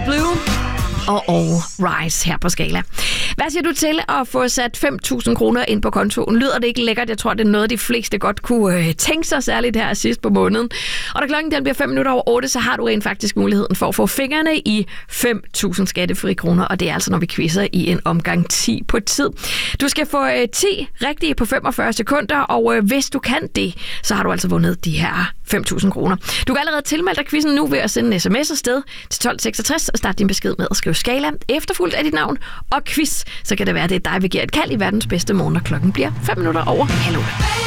Blue og All Rise her på Skala. Hvad siger du til at få sat 5.000 kroner ind på kontoen? Lyder det ikke lækkert? Jeg tror, det er noget, de fleste godt kunne tænke sig, særligt her sidst på måneden. Og da klokken den bliver 5 minutter over 8, så har du rent faktisk muligheden for at få fingrene i 5.000 skattefri kroner, og det er altså, når vi quizzer i en omgang 10 på tid. Du skal få 10 rigtige på 45 sekunder, og hvis du kan det, så har du altså vundet de her 5.000 kroner. Du kan allerede tilmelde dig quizzen nu ved at sende en sms afsted til 1266 og starte din besked med at skrive Skala, efterfulgt af dit navn og quiz. Så kan det være, at det er dig, vi giver et kald i verdens bedste morgen, når klokken bliver 5 minutter over halv 8.